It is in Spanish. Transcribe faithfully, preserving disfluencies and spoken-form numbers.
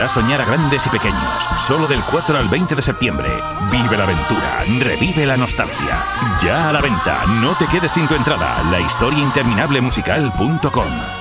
soñar a grandes y pequeños. Solo del cuatro al veinte de septiembre. Vive la aventura, revive la nostalgia. Ya a la venta, no te quedes sin tu entrada. La historia interminable musical punto com.